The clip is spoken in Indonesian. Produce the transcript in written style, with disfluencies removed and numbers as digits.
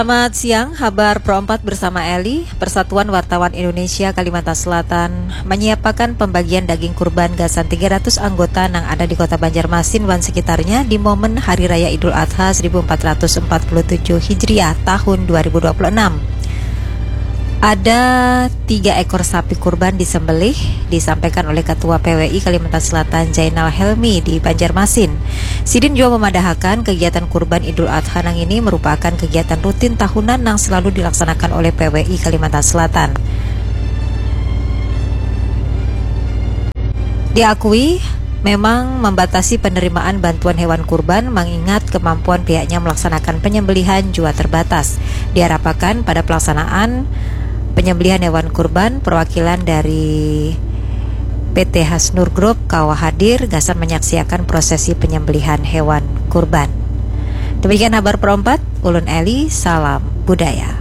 Selamat siang, Habar Pro 4 bersama Eli. Persatuan Wartawan Indonesia Kalimantan Selatan menyiapkan pembagian daging kurban gasan 300 anggota yang ada di Kota Banjarmasin dan sekitarnya di momen Hari Raya Idul Adha 1447 Hijriah tahun 2026. Ada 3 ekor sapi kurban disembelih, disampaikan oleh Ketua PWI Kalimantan Selatan Zainal Helmi di Banjarmasin. Sidin juga memadahkan kegiatan kurban Idul Adha nang ini merupakan kegiatan rutin tahunan yang selalu dilaksanakan oleh PWI Kalimantan Selatan. Diakui memang membatasi penerimaan bantuan hewan kurban mengingat kemampuan pihaknya melaksanakan penyembelihan juga terbatas. Diharapkan pada pelaksanaan penyembelihan hewan kurban, perwakilan dari PT Hasnur Group Kawah hadir gasan menyaksikan prosesi penyembelihan hewan kurban. Demikian Habar Pro 4, Ulun Eli, salam budaya.